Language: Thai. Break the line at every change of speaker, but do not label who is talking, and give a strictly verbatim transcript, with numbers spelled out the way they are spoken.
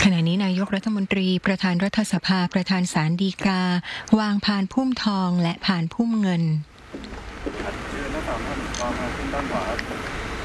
ขณะนี้นายกรัฐมนตรีประธานรัฐสภาประธานศาลฎีกาวางพานพุ่มทองและพานพุ่มเงิน
เชิญทั้งสามท่านวางมาขึ้นด้านขวา